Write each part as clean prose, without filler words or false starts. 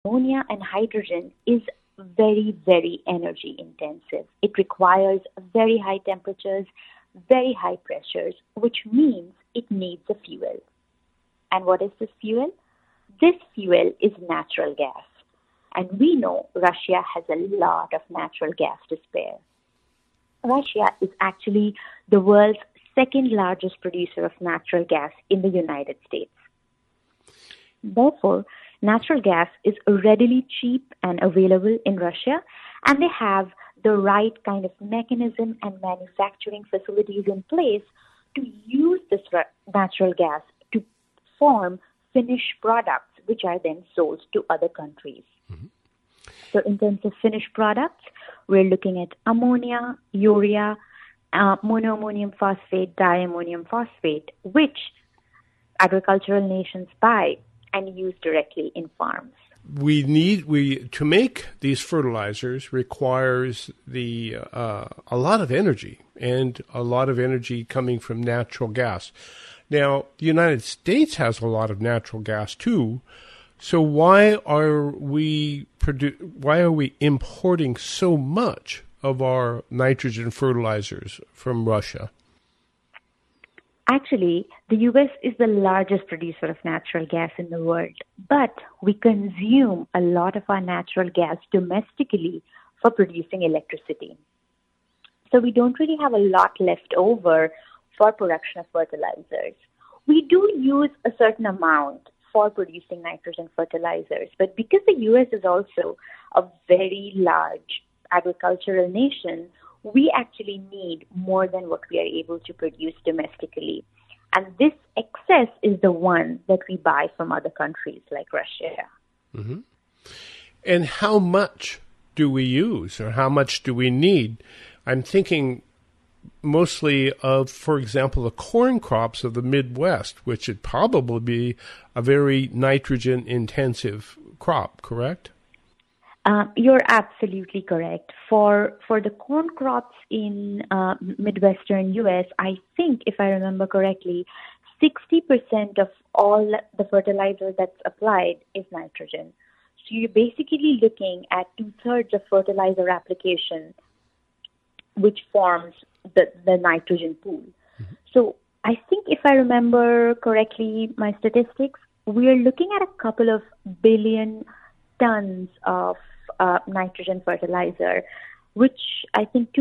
ammonia and hydrogen is very, very energy intensive. It requires very high temperatures, very high pressures, which means it needs a fuel. And what is this fuel? This fuel is natural gas. And we know Russia has a lot of natural gas to spare. Russia is actually the world's second largest producer of natural gas in the United States. Therefore, natural gas is readily cheap and available in Russia, and they have the right kind of mechanism and manufacturing facilities in place to use this natural gas to form finished products, which are then sold to other countries. Mm-hmm. So in terms of finished products, we're looking at ammonia, urea, monoammonium phosphate, diammonium phosphate, which agricultural nations buy and use directly in farms. To make these fertilizers requires a lot of energy, and a lot of energy coming from natural gas. Now, the United States has a lot of natural gas too. So why are we importing so much of our nitrogen fertilizers from Russia? Actually, the U.S. is the largest producer of natural gas in the world, but we consume a lot of our natural gas domestically for producing electricity. So we don't really have a lot left over for production of fertilizers. We do use a certain amount for producing nitrogen fertilizers, but because the U.S. is also a very large agricultural nation, we actually need more than what we are able to produce domestically. And this excess is the one that we buy from other countries like Russia. Mm-hmm. And how much do we use, or how much do we need? I'm thinking mostly of, for example, the corn crops of the Midwest, which would probably be a very nitrogen-intensive crop, correct? You're absolutely correct. For the corn crops in Midwestern U.S., I think, if I remember correctly, 60% of all the fertilizer that's applied is nitrogen. So you're basically looking at 2/3 of fertilizer application, which forms the nitrogen pool. Mm-hmm. So I think, if I remember correctly my statistics, we're looking at a couple of billion tons of nitrogen fertilizer, which I think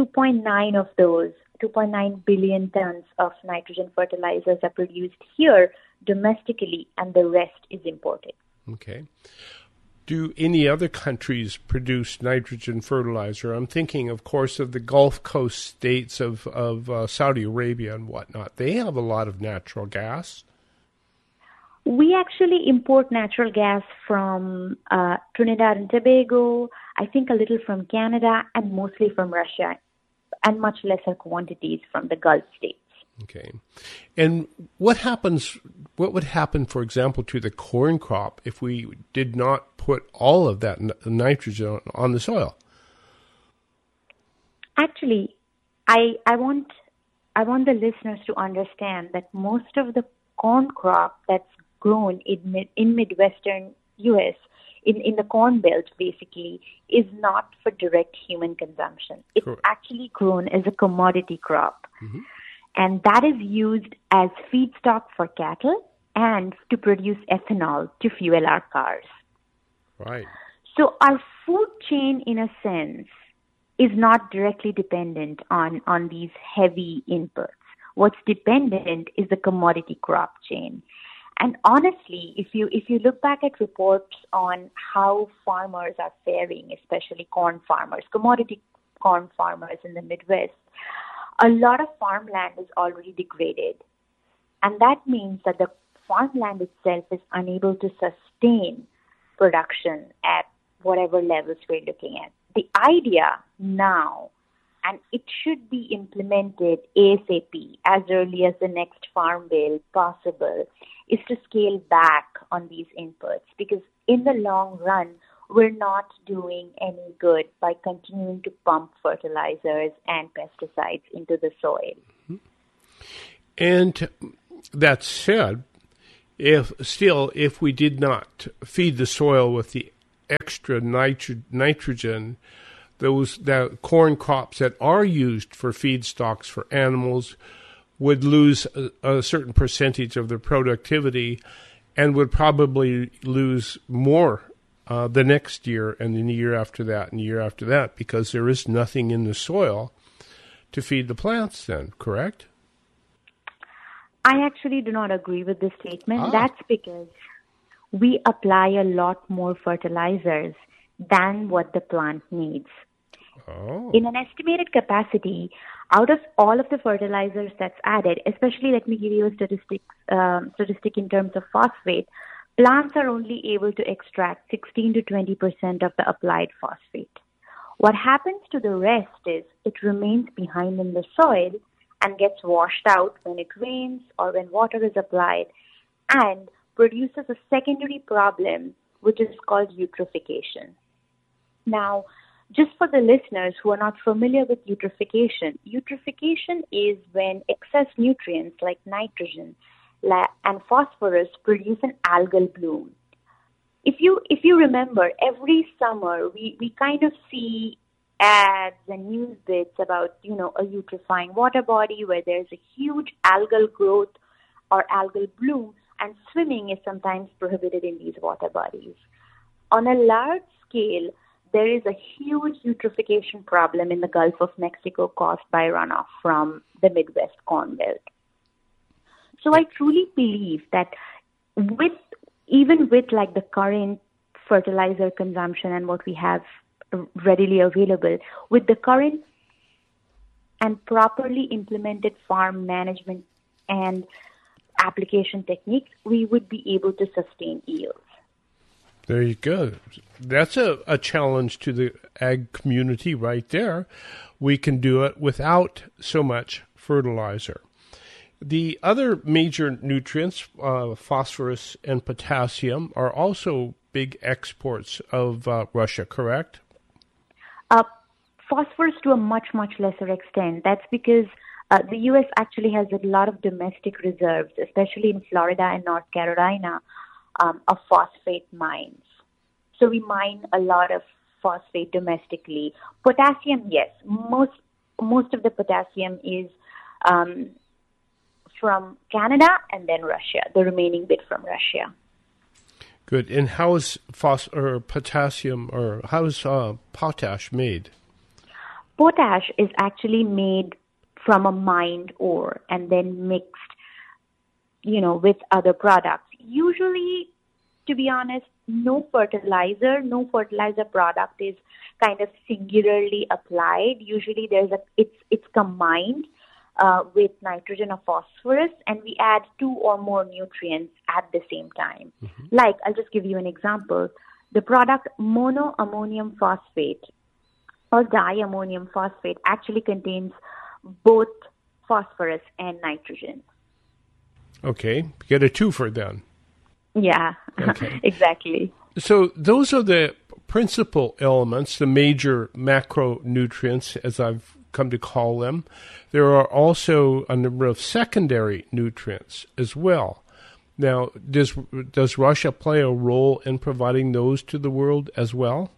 2.9 billion tons of nitrogen fertilizers are produced here domestically, and the rest is imported. Okay. Do any other countries produce nitrogen fertilizer? I'm thinking, of course, of the Gulf Coast states of Saudi Arabia and whatnot. They have a lot of natural gas. We actually import natural gas from Trinidad and Tobago, I think a little from Canada, and mostly from Russia, and much lesser quantities from the Gulf states. Okay. And what would happen, for example, to the corn crop if we did not put all of that nitrogen on the soil? Actually, I want the listeners to understand that most of the corn crop that's grown in Midwestern U.S., in the Corn Belt, basically, is not for direct human consumption. It's actually grown as a commodity crop. Mm-hmm. And that is used as feedstock for cattle and to produce ethanol to fuel our cars. Right. So our food chain, in a sense, is not directly dependent on these heavy inputs. What's dependent is the commodity crop chain. And honestly, if you look back at reports on how farmers are faring, especially corn farmers, commodity corn farmers in the Midwest, a lot of farmland is already degraded. And that means that the farmland itself is unable to sustain production at whatever levels we're looking at. The idea now, and it should be implemented ASAP, as early as the next farm bill possible, is to scale back on these inputs, because in the long run, we're not doing any good by continuing to pump fertilizers and pesticides into the soil. And that said, if we did not feed the soil with the extra nitrogen, that corn crops that are used for feedstocks for animals would lose a certain percentage of their productivity and would probably lose more the next year and then the year after that and the year after that, because there is nothing in the soil to feed the plants then, correct? I actually do not agree with this statement. That's because we apply a lot more fertilizers than what the plant needs. Oh. In an estimated capacity, out of all of the fertilizers that's added, especially let me give you a statistic in terms of phosphate, plants are only able to extract 16 to 20% of the applied phosphate. What happens to the rest is it remains behind in the soil and gets washed out when it rains or when water is applied and produces a secondary problem, which is called eutrophication. Now, just for the listeners who are not familiar with eutrophication is when excess nutrients like nitrogen and phosphorus produce an algal bloom. If you remember, every summer we kind of see ads and news bits about, a eutrifying water body where there's a huge algal growth or algal bloom, and swimming is sometimes prohibited in these water bodies. On a large scale, there is a huge eutrophication problem in the Gulf of Mexico caused by runoff from the Midwest Corn Belt. So I truly believe that even with like the current fertilizer consumption and what we have readily available, with the current and properly implemented farm management and application techniques, we would be able to sustain yields. There you go. That's a challenge to the ag community right there. We can do it without so much fertilizer. The other major nutrients, phosphorus and potassium, are also big exports of Russia, correct? Phosphorus to a much, much lesser extent. That's because the U.S. actually has a lot of domestic reserves, especially in Florida and North Carolina, of phosphate mines. So we mine a lot of phosphate domestically. Potassium, yes. Most of the potassium is from Canada and then Russia, the remaining bit from Russia. Good. And how is potassium, or how is potash made? Potash is actually made from a mined ore and then mixed, with other products. Usually, to be honest, no fertilizer product is kind of singularly applied. Usually it's combined with nitrogen or phosphorus, and we add two or more nutrients at the same time. Mm-hmm. Like, I'll just give you an example. The product monoammonium phosphate or diammonium phosphate actually contains both phosphorus and nitrogen. Okay, get a twofer then. Yeah, okay. Exactly. So those are the principal elements, the major macronutrients, as I've come to call them. There are also a number of secondary nutrients as well. Now, does Russia play a role in providing those to the world as well?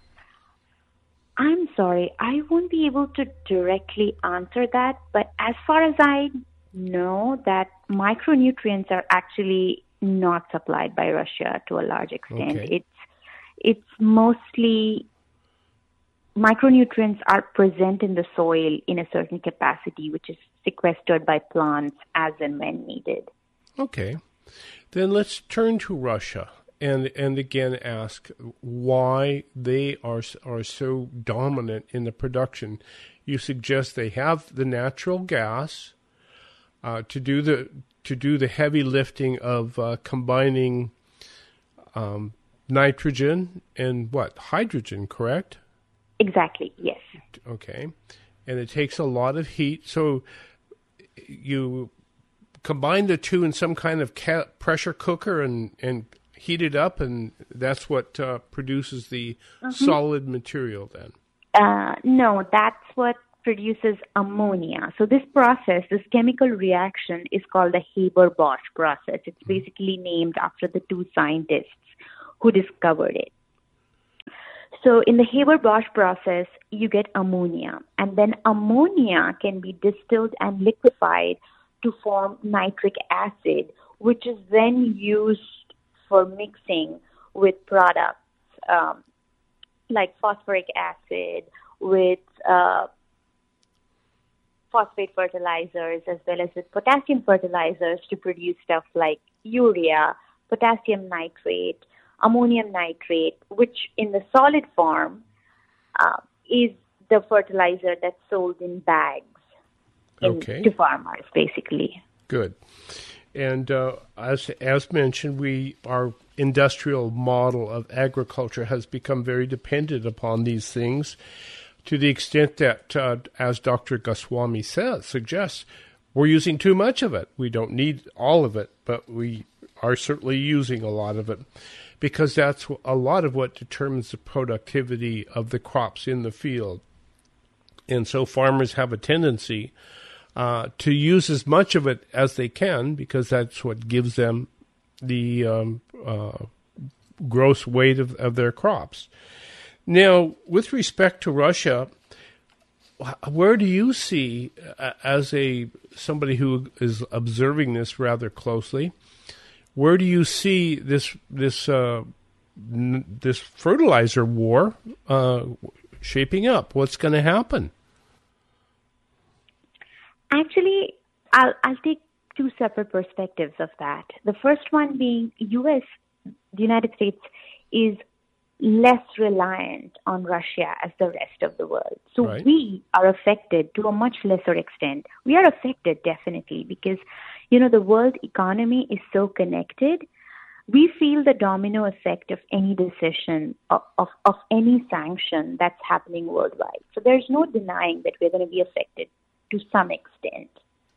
I'm sorry, I won't be able to directly answer that, but as far as I know, that micronutrients are actually not supplied by Russia to a large extent. Okay. It's mostly micronutrients are present in the soil in a certain capacity, which is sequestered by plants as and when needed. Okay. Then let's turn to Russia and again ask why they are so dominant in the production. You suggest they have the natural gas to do the heavy lifting of combining nitrogen and hydrogen, correct? Exactly, yes. Okay. And it takes a lot of heat. So you combine the two in some kind of pressure cooker and heat it up, and that's what produces the solid material then? No, that's what produces ammonia. So this chemical reaction is called the Haber-Bosch process. It's basically named after the two scientists who discovered it. So in the Haber-Bosch process, you get ammonia, and then ammonia can be distilled and liquefied to form nitric acid, which is then used for mixing with products like phosphoric acid, with phosphate fertilizers, as well as with potassium fertilizers to produce stuff like urea, potassium nitrate, ammonium nitrate, which in the solid form is the fertilizer that's sold in bags to farmers, basically. Good. And as mentioned, our industrial model of agriculture has become very dependent upon these things, to the extent that, as Dr. Goswami suggests, we're using too much of it. We don't need all of it, but we are certainly using a lot of it, because that's a lot of what determines the productivity of the crops in the field. And so farmers have a tendency to use as much of it as they can, because that's what gives them the gross weight of their crops. Now, with respect to Russia, where do you see, as somebody who is observing this rather closely, where do you see this fertilizer war shaping up? What's going to happen? Actually, I'll take two separate perspectives of that. The first one being the United States is less reliant on Russia as the rest of the world. So we are affected to a much lesser extent. We are affected definitely because, the world economy is so connected. We feel the domino effect of any decision, of any sanction that's happening worldwide. So there's no denying that we're going to be affected to some extent.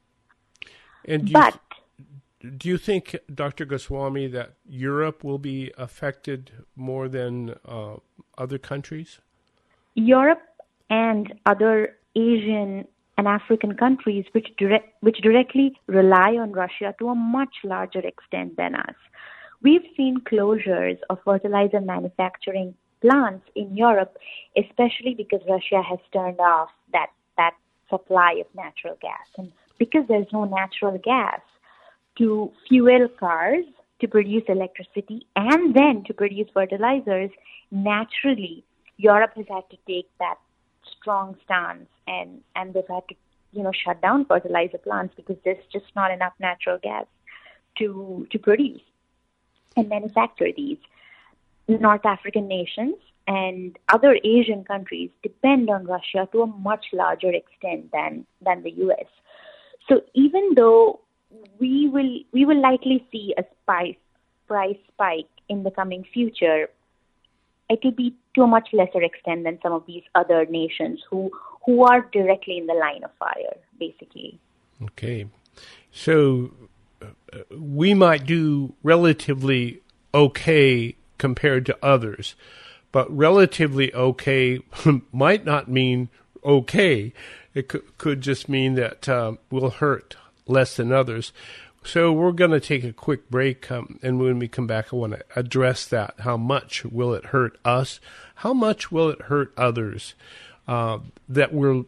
And do you think, Dr. Goswami, that Europe will be affected more than other countries? Europe and other Asian and African countries which directly rely on Russia to a much larger extent than us. We've seen closures of fertilizer manufacturing plants in Europe, especially because Russia has turned off that supply of natural gas. And because there's no natural gas to fuel cars, to produce electricity, and then to produce fertilizers, naturally, Europe has had to take that strong stance, and they've had to, shut down fertilizer plants because there's just not enough natural gas to produce and manufacture these. North African nations and other Asian countries depend on Russia to a much larger extent than the U.S. So even though we will likely see a price spike in the coming future, it will be to a much lesser extent than some of these other nations who are directly in the line of fire, basically. Okay. So we might do relatively okay compared to others, but relatively okay might not mean okay. It could just mean that we'll hurt less than others. So we're going to take a quick break, and when we come back, I want to address that. How much will it hurt us? How much will it hurt others that we're,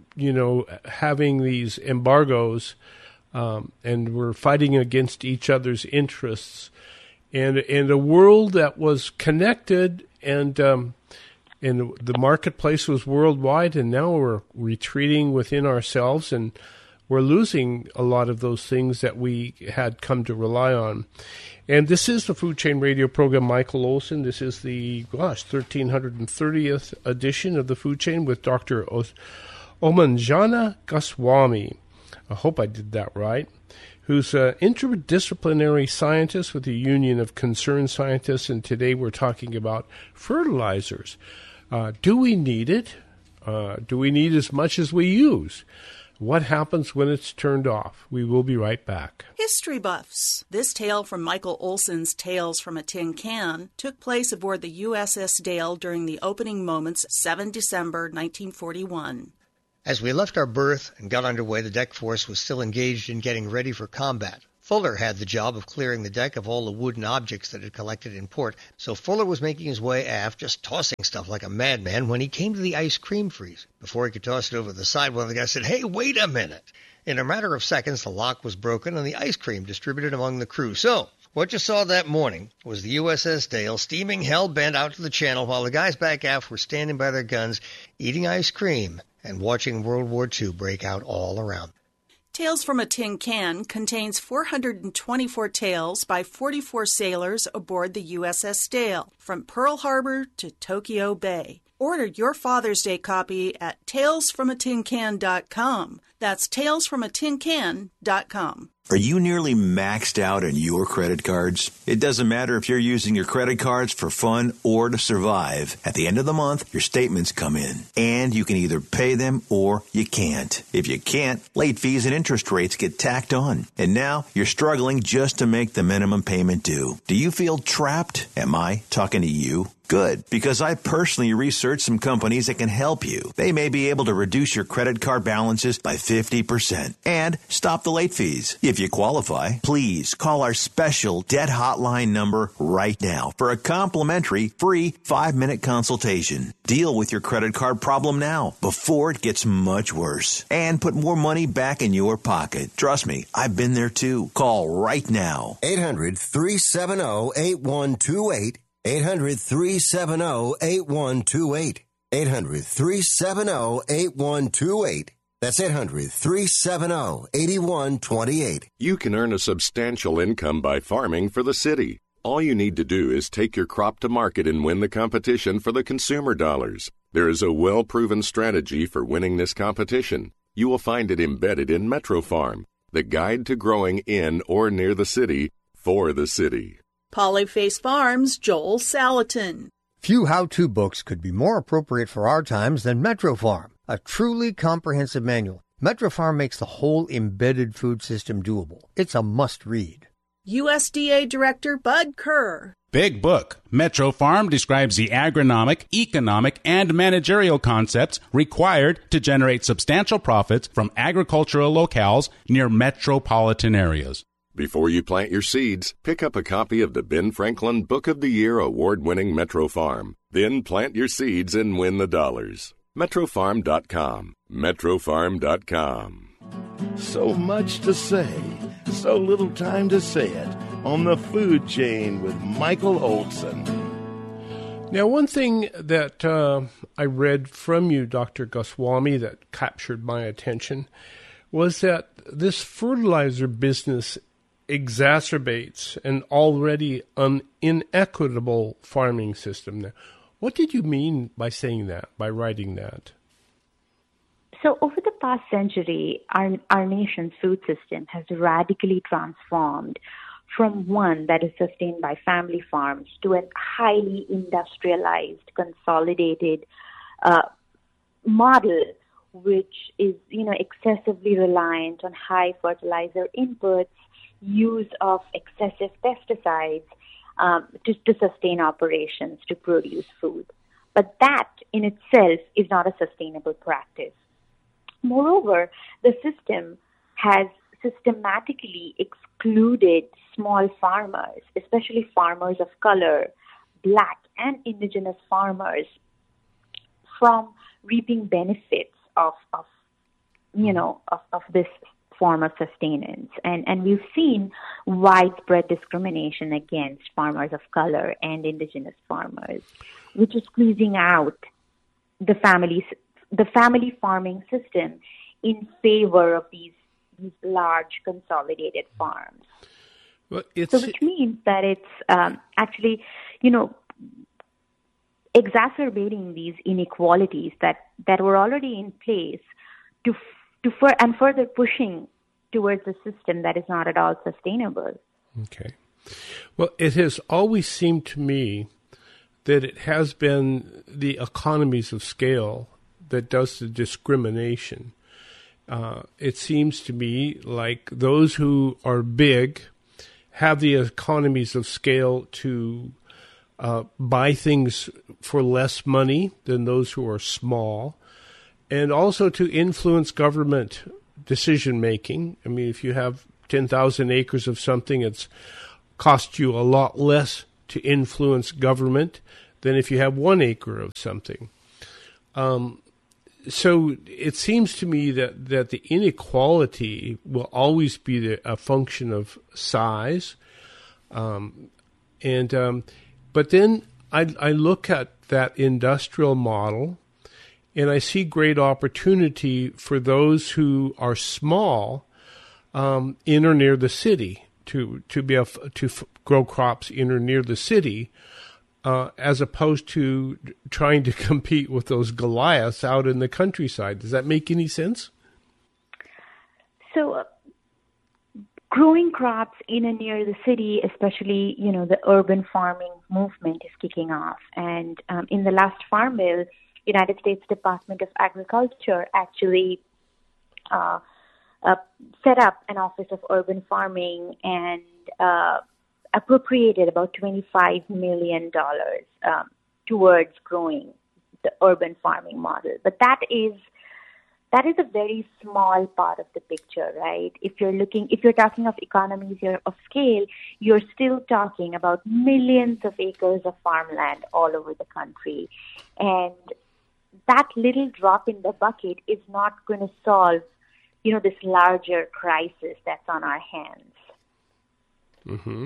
having these embargoes and we're fighting against each other's interests, and a world that was connected and the marketplace was worldwide, and now we're retreating within ourselves, and we're losing a lot of those things that we had come to rely on. And this is the Food Chain Radio program. Michael Olson. This is the 1330th edition of the Food Chain with Dr. Omanjana Goswami. I hope I did that right. Who's an interdisciplinary scientist with the Union of Concerned Scientists, and today we're talking about fertilizers. Do we need it? Do we need as much as we use? What happens when it's turned off? We will be right back. History buffs. This tale from Michael Olson's Tales from a Tin Can took place aboard the USS Dale during the opening moments 7 December 1941. As we left our berth and got underway, the deck force was still engaged in getting ready for combat. Fuller had the job of clearing the deck of all the wooden objects that had collected in port, so Fuller was making his way aft, just tossing stuff like a madman, when he came to the ice cream freezer. Before he could toss it over the side, one of the guys said, "Hey, wait a minute!" In a matter of seconds, the lock was broken and the ice cream distributed among the crew. So, what you saw that morning was the USS Dale steaming hell-bent out to the channel while the guys back aft were standing by their guns, eating ice cream and watching World War II break out all around. Tales from a Tin Can contains 424 tales by 44 sailors aboard the USS Dale, from Pearl Harbor to Tokyo Bay. Order your Father's Day copy at talesfromatincan.com. That's talesfromatincan.com. Are you nearly maxed out on your credit cards? It doesn't matter if you're using your credit cards for fun or to survive. At the end of the month, your statements come in, and you can either pay them or you can't. If you can't, late fees and interest rates get tacked on. And now you're struggling just to make the minimum payment due. Do you feel trapped? Am I talking to you? Good, because I personally researched some companies that can help you. They may be able to reduce your credit card balances by 50% and stop the late fees. If you qualify, please call our special debt hotline number right now for a complimentary free 5-minute consultation. Deal with your credit card problem now before it gets much worse and put more money back in your pocket. Trust me, I've been there too. Call right now. 800-370-8128. 800-370-8128. 800-370-8128. That's 800-370-8128. You can earn a substantial income by farming for the city. All you need to do is take your crop to market and win the competition for the consumer dollars. There is a well-proven strategy for winning this competition. You will find it embedded in Metro Farm, the guide to growing in or near the city for the city. Polyface Farms' Joel Salatin. Few how-to books could be more appropriate for our times than Metro Farm, a truly comprehensive manual. Metro Farm makes the whole embedded food system doable. It's a must-read. USDA Director Bud Kerr. Big book. Metro Farm describes the agronomic, economic, and managerial concepts required to generate substantial profits from agricultural locales near metropolitan areas. Before you plant your seeds, pick up a copy of the Ben Franklin Book of the Year award-winning Metro Farm. Then plant your seeds and win the dollars. MetroFarm.com. MetroFarm.com. So much to say, so little time to say it on the Food Chain with Michael Olson. Now, one thing that I read from you, Dr. Goswami, that captured my attention was that this fertilizer business exacerbates an already inequitable farming system. Now, what did you mean by saying that, by writing that? So over the past century, our nation's food system has radically transformed from one that is sustained by family farms to a highly industrialized, consolidated model, which is, excessively reliant on high fertilizer inputs, use of excessive pesticides to sustain operations, to produce food. But that in itself is not a sustainable practice. Moreover, the system has systematically excluded small farmers, especially farmers of color, Black and indigenous farmers, from reaping benefits of this form of sustenance. And we've seen widespread discrimination against farmers of color and indigenous farmers, which is squeezing out the family farming system in favor of these large consolidated farms. Well, which means that it's actually, exacerbating these inequalities that were already in place and further pushing towards a system that is not at all sustainable. Okay. Well, it has always seemed to me that it has been the economies of scale that does the discrimination. It seems to me like those who are big have the economies of scale to buy things for less money than those who are small, and also to influence government decision-making. I mean, if you have 10,000 acres of something, it's cost you a lot less to influence government than if you have 1 acre of something. So it seems to me that the inequality will always be a function of size. But then I look at that industrial model, and I see great opportunity for those who are small in or near the city to be able to grow crops in or near the city, as opposed to trying to compete with those Goliaths out in the countryside. Does that make any sense? So growing crops in and near the city, especially, the urban farming movement is kicking off. And in the last Farm Bill, United States Department of Agriculture actually set up an Office of Urban Farming and appropriated about $25 million towards growing the urban farming model. But that is a very small part of the picture, right? If you're talking of economies of scale, you're still talking about millions of acres of farmland all over the country. And that little drop in the bucket is not going to solve, this larger crisis that's on our hands. Mm-hmm.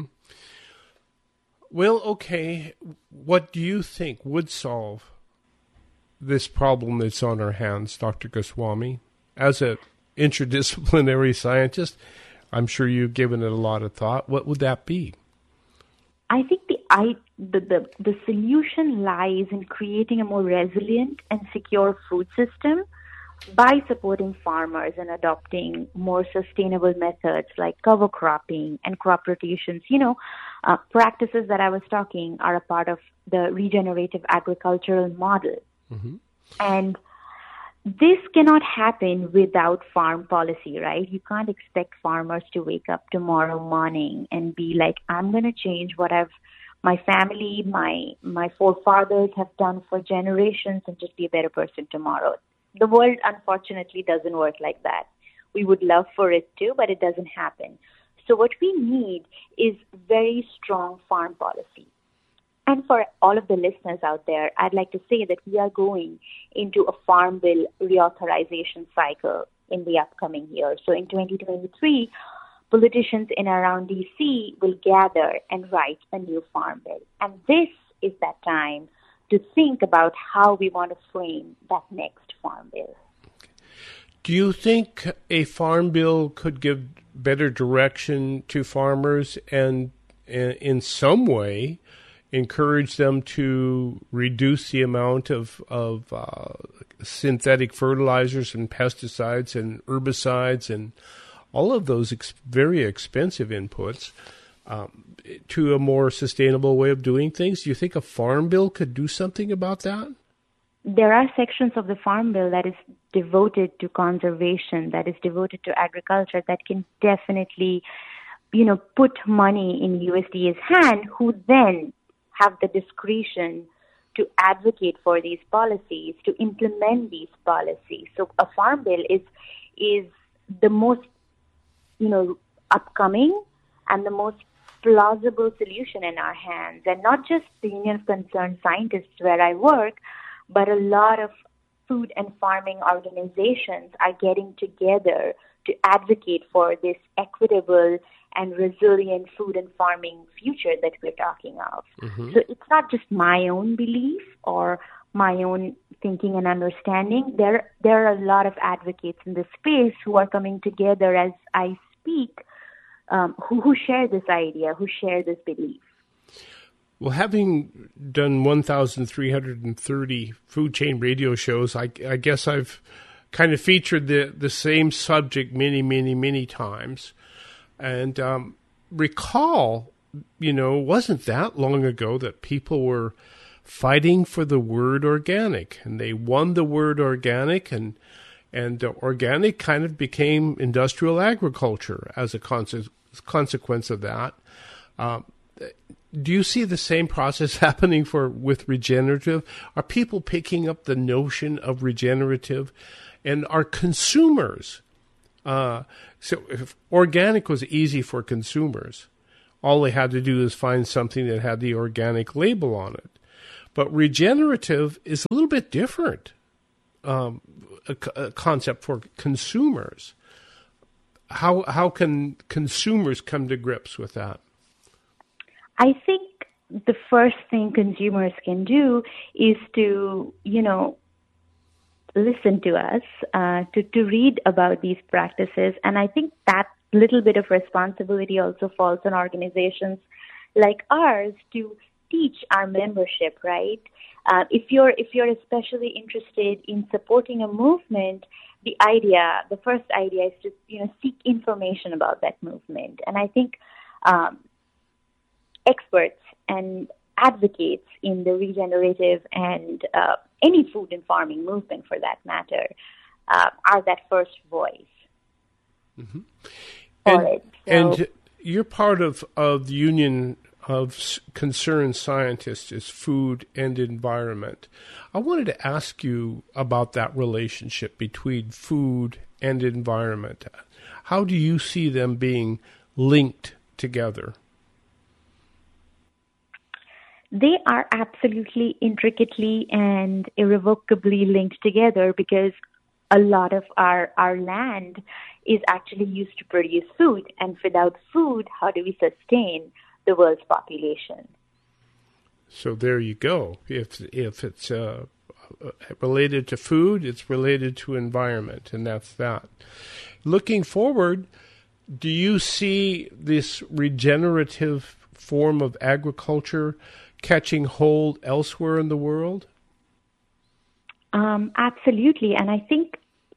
Well, okay. What do you think would solve this problem that's on our hands, Dr. Goswami? As an interdisciplinary scientist, I'm sure you've given it a lot of thought. What would that be? I think the solution lies in creating a more resilient and secure food system by supporting farmers and adopting more sustainable methods like cover cropping and crop rotations. Practices that I was talking are a part of the regenerative agricultural model. Mm-hmm. And this cannot happen without farm policy, right? You can't expect farmers to wake up tomorrow morning and be like, I'm going to change what my family, my forefathers have done for generations and just be a better person tomorrow. The world, unfortunately, doesn't work like that. We would love for it to, but it doesn't happen. So what we need is very strong farm policy. And for all of the listeners out there, I'd like to say that we are going into a Farm Bill reauthorization cycle in the upcoming year. So in 2023, politicians in around D.C. will gather and write a new Farm Bill. And this is that time to think about how we want to frame that next Farm Bill. Do you think a Farm Bill could give better direction to farmers and in some way encourage them to reduce the amount of synthetic fertilizers and pesticides and herbicides and all of those very expensive inputs to a more sustainable way of doing things? Do you think a Farm Bill could do something about that? There are sections of the Farm Bill that is devoted to conservation, that is devoted to agriculture, that can definitely, put money in USDA's hand, who then have the discretion to advocate for these policies, to implement these policies. So a Farm Bill is the most, upcoming and the most plausible solution in our hands. And not just the Union of Concerned Scientists where I work, but a lot of food and farming organizations are getting together to advocate for this equitable and resilient food and farming future that we're talking of. Mm-hmm. So it's not just my own belief or my own thinking and understanding. There are a lot of advocates in this space who are coming together as I speak, who share this idea, who share this belief. Well, having done 1,330 food chain radio shows, I guess I've kind of featured the same subject many, many, many times. And recall, wasn't that long ago that people were fighting for the word organic, and they won the word organic, and organic kind of became industrial agriculture as a consequence of that. Do you see the same process happening with regenerative? Are people picking up the notion of regenerative? And are consumers So if organic was easy for consumers, all they had to do is find something that had the organic label on it. But regenerative is a little bit different, a concept for consumers. How can consumers come to grips with that? I think the first thing consumers can do is to, listen to us, to read about these practices. And I think that little bit of responsibility also falls on organizations like ours to teach our membership, right? If you're especially interested in supporting a movement, the first idea is to seek information about that movement. And I think experts and advocates in the regenerative and any food and farming movement, for that matter, are that first voice. Mm-hmm. And you're part of the Union of Concerned Scientists is Food and Environment. I wanted to ask you about that relationship between food and environment. How do you see them being linked together? They are absolutely intricately and irrevocably linked together because a lot of our land is actually used to produce food. And without food, how do we sustain the world's population? So there you go. If it's related to food, it's related to environment, and that's that. Looking forward, do you see this regenerative form of agriculture catching hold elsewhere in the world? Absolutely, and I think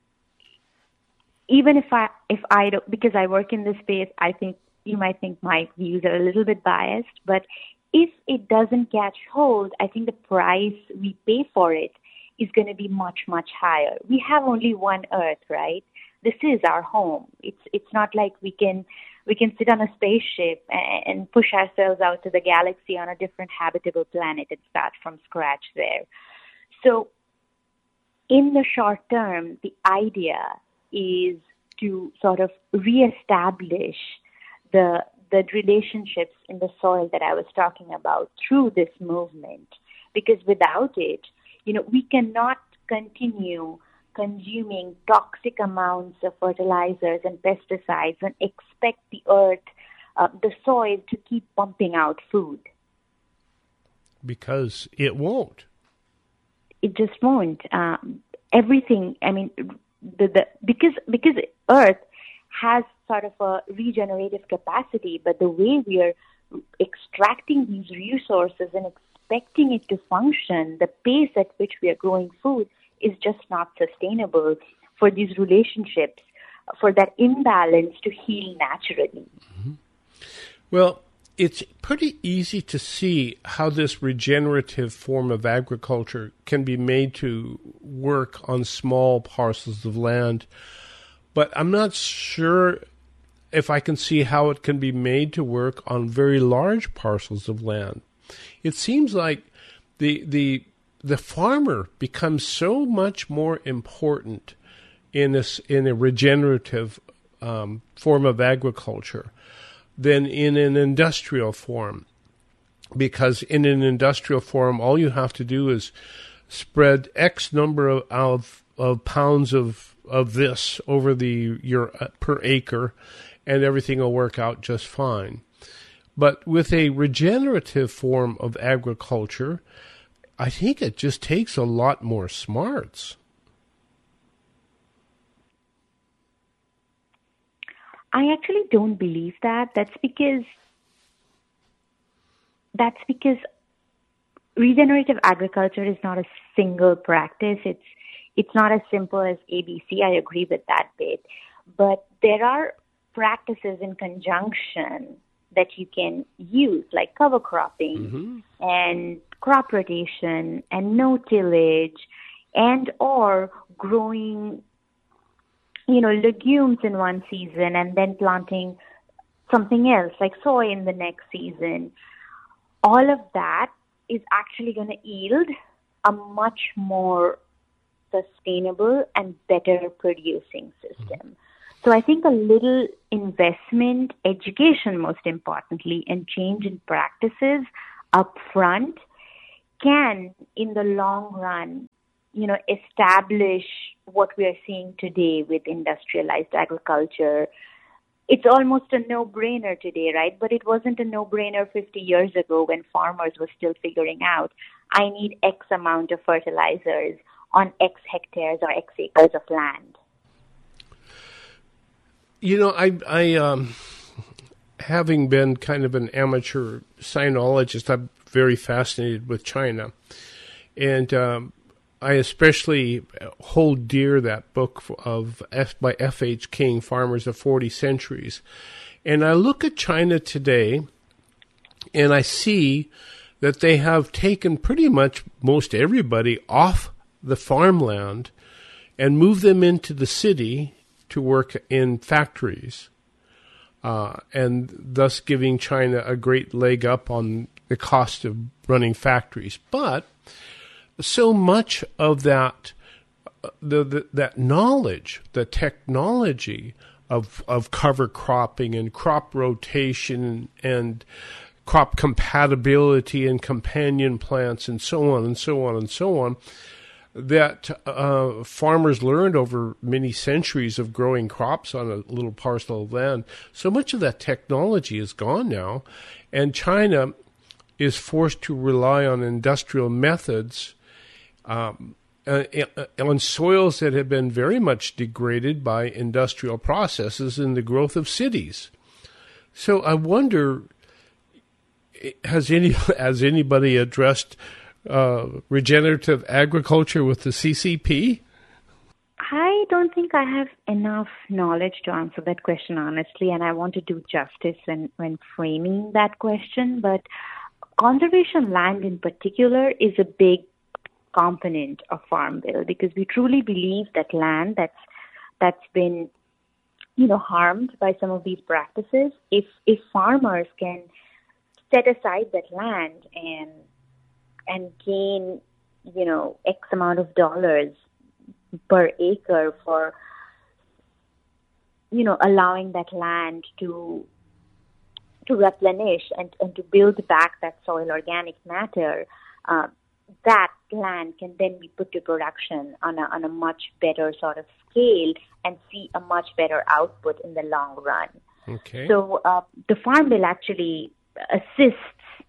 even if I don't, because I work in this space, I think you might think my views are a little bit biased, but if it doesn't catch hold, I think the price we pay for it is going to be much, much higher. We have only one Earth, right? This is our home. It's not like we can sit on a spaceship and push ourselves out to the galaxy on a different habitable planet and start from scratch there. So in the short term, the idea is to sort of reestablish the relationships in the soil that I was talking about through this movement. Because without it, we cannot continue consuming toxic amounts of fertilizers and pesticides and expect the earth, the soil, to keep pumping out food. Because it won't. It just won't. Everything, because Earth has sort of a regenerative capacity, but the way we are extracting these resources and expecting it to function, the pace at which we are growing food, is just not sustainable for these relationships, for that imbalance to heal naturally. Mm-hmm. Well, it's pretty easy to see how this regenerative form of agriculture can be made to work on small parcels of land, but I'm not sure if I can see how it can be made to work on very large parcels of land. It seems like the farmer becomes so much more important in a regenerative form of agriculture than in an industrial form. Because in an industrial form, all you have to do is spread X number of pounds of this over your per acre, and everything will work out just fine. But with a regenerative form of agriculture, I think it just takes a lot more smarts. I actually don't believe that. That's because regenerative agriculture is not a single practice. It's not as simple as ABC. I agree with that bit. But there are practices in conjunction that you can use, like cover cropping and crop rotation and no-tillage, and or growing legumes in one season and then planting something else like soy in the next season. All of that is actually going to yield a much more sustainable and better producing system. So I think a little investment, education most importantly, and change in practices up front can, in the long run, establish what we are seeing today with industrialized agriculture. It's almost a no-brainer today, right? But it wasn't a no-brainer 50 years ago when farmers were still figuring out, I need X amount of fertilizers on X hectares or X acres of land. I having been kind of an amateur sinologist, I'm very fascinated with China. And I especially hold dear that book by F.H. King, Farmers of 40 Centuries. And I look at China today, and I see that they have taken pretty much most everybody off the farmland and moved them into the city to work in factories, and thus giving China a great leg up on the cost of running factories. But so much of that, that knowledge, the technology of cover cropping and crop rotation and crop compatibility and companion plants and so on and so on and so on, that farmers learned over many centuries of growing crops on a little parcel of land. So much of that technology is gone now, and China is forced to rely on industrial methods on soils that have been very much degraded by industrial processes and the growth of cities. So I wonder, has anybody addressed regenerative agriculture with the CCP? I don't think I have enough knowledge to answer that question honestly, and I want to do justice when framing that question. But conservation land in particular is a big component of Farm Bill, because we truly believe that land that's been harmed by some of these practices, if farmers can set aside that land and gain X amount of dollars per acre for allowing that land to replenish and to build back that soil organic matter, that land can then be put to production on a much better sort of scale and see a much better output in the long run. Okay. So the Farm Bill actually assists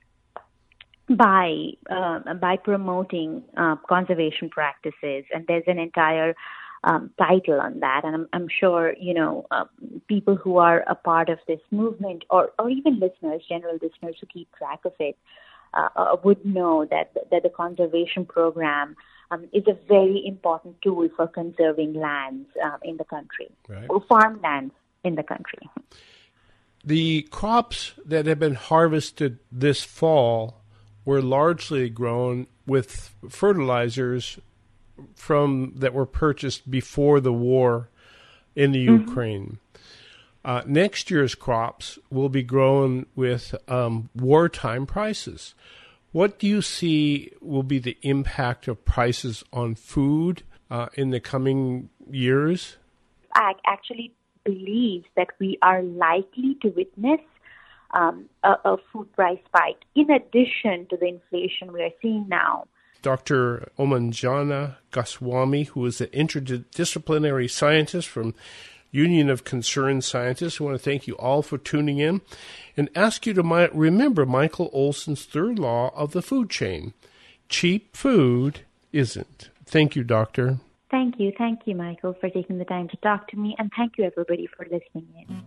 by promoting conservation practices, and there's an entire title on that. And I'm sure people who are a part of this movement, or even general listeners who keep track of it, would know that the conservation program is a very important tool for conserving lands in the country, right, or farmlands in the country. The crops that have been harvested this fall were largely grown with fertilizers that were purchased before the war in the Ukraine. Next year's crops will be grown with wartime prices. What do you see will be the impact of prices on food in the coming years? I actually believe that we are likely to witness a food price spike in addition to the inflation we are seeing now. Dr. Omanjana Goswami, who is an interdisciplinary scientist from Union of Concerned Scientists. I want to thank you all for tuning in and ask you to remember Michael Olson's third law of the food chain. Cheap food isn't. Thank you, Doctor. Thank you, Michael, for taking the time to talk to me, and thank you, everybody, for listening in.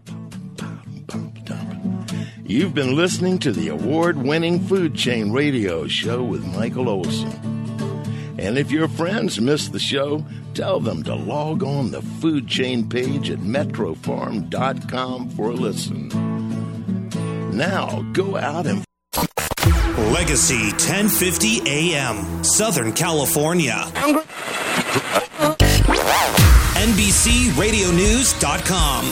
You've been listening to the award-winning Food Chain Radio Show with Michael Olson. And if your friends missed the show, tell them to log on the Food Chain page at metrofarm.com for a listen. Now, go out and... Legacy 1050 AM, Southern California. NBCRadioNews.com.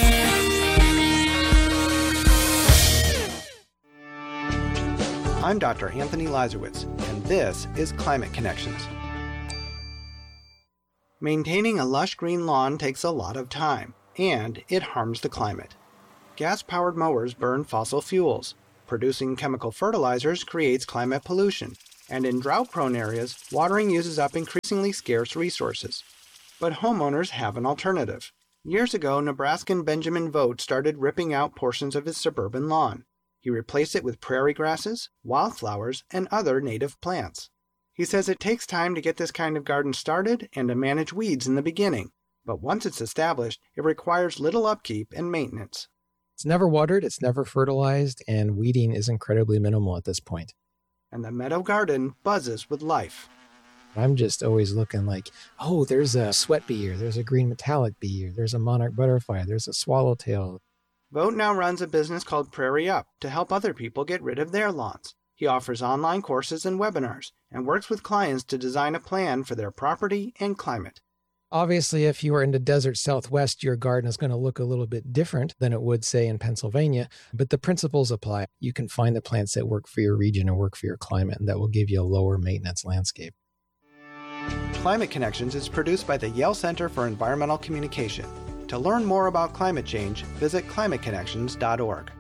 I'm Dr. Anthony Lazarowitz, and this is Climate Connections. Maintaining a lush green lawn takes a lot of time. and it harms the climate. Gas-powered mowers burn fossil fuels. Producing chemical fertilizers creates climate pollution. And in drought-prone areas, watering uses up increasingly scarce resources. But homeowners have an alternative. Years ago, Nebraskan Benjamin Vogt started ripping out portions of his suburban lawn. He replaced it with prairie grasses, wildflowers, and other native plants. He says it takes time to get this kind of garden started and to manage weeds in the beginning, but once it's established, it requires little upkeep and maintenance. It's never watered, it's never fertilized, and weeding is incredibly minimal at this point. And the meadow garden buzzes with life. I'm just always looking like, oh, there's a sweat bee here, there's a green metallic bee here, there's a monarch butterfly, there's a swallowtail. Vogt now runs a business called Prairie Up to help other people get rid of their lawns. He offers online courses and webinars and works with clients to design a plan for their property and climate. Obviously, if you are in the desert Southwest, your garden is going to look a little bit different than it would, say, in Pennsylvania, but the principles apply. You can find the plants that work for your region and work for your climate, and that will give you a lower maintenance landscape. Climate Connections is produced by the Yale Center for Environmental Communication. To learn more about climate change, visit climateconnections.org.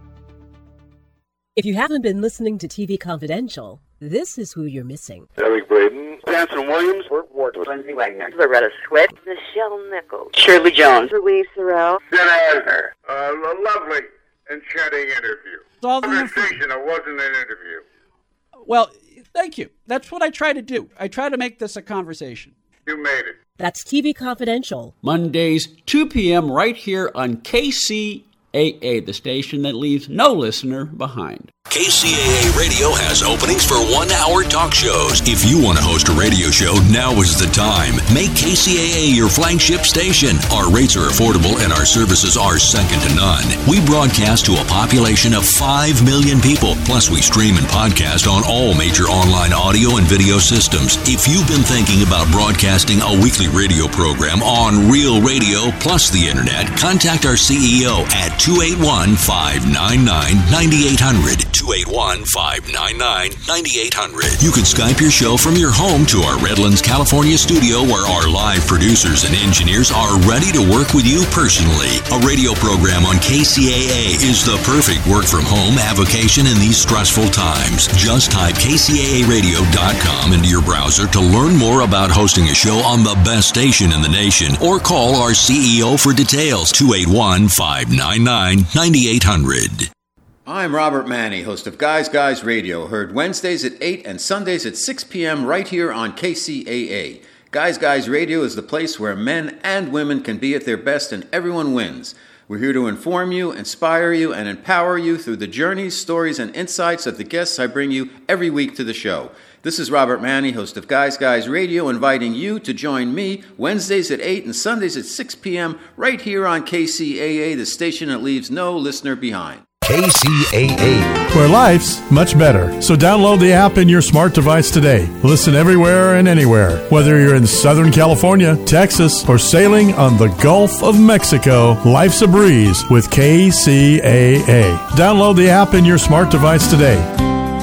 If you haven't been listening to TV Confidential, this is who you're missing. Eric Braden, Anson Williams, Burt Ward, Lindsay Wagner, Loretta Swit, Michelle Nichols, Shirley Jones, Louise Sorrell, Jen Eisner. A lovely, enchanting interview. Conversation, it wasn't an interview. Well, thank you. That's what I try to do. I try to make this a conversation. You made it. That's TV Confidential. Mondays, 2 p.m. right here on KCAA, the station that leaves no listener behind. KCAA Radio has openings for 1-hour talk shows. If you want to host a radio show, now is the time. Make KCAA your flagship station. Our rates are affordable and our services are second to none. We broadcast to a population of 5 million people. Plus, we stream and podcast on all major online audio and video systems. If you've been thinking about broadcasting a weekly radio program on Real Radio plus the Internet, contact our CEO at 281-599-9800. 281-599-9800. You can Skype your show from your home to our Redlands, California studio where our live producers and engineers are ready to work with you personally. A radio program on KCAA is the perfect work-from-home avocation in these stressful times. Just type kcaaradio.com into your browser to learn more about hosting a show on the best station in the nation or call our CEO for details, 281-599-9800. I'm Robert Manny, host of Guys Radio, heard Wednesdays at 8 and Sundays at 6 p.m. right here on KCAA. Guys Radio is the place where men and women can be at their best and everyone wins. We're here to inform you, inspire you, and empower you through the journeys, stories, and insights of the guests I bring you every week to the show. This is Robert Manny, host of Guys Radio, inviting you to join me Wednesdays at 8 and Sundays at 6 p.m. right here on KCAA, the station that leaves no listener behind. KCAA, where life's much better. So download the app in your smart device today. Listen everywhere and anywhere. Whether you're in Southern California, Texas, or sailing on the Gulf of Mexico, life's a breeze with KCAA. Download the app in your smart device today.